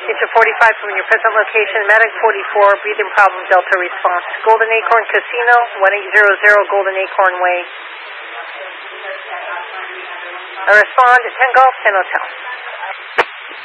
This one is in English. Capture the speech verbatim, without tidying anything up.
Region forty-five from your present location, Medic forty-four, breathing problem, Delta response. Golden Acorn Casino, one eight zero zero Golden Acorn Way. I respond at ten Golf, ten Hotel.